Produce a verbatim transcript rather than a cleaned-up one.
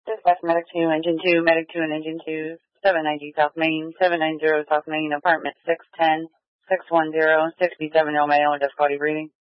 Dispatch Medic two, Engine two, Medic two and Engine two, seven ninety South Main, seven ninety South Main, apartment six ten, six one zero, sixty-seven Romeo, difficulty breathing.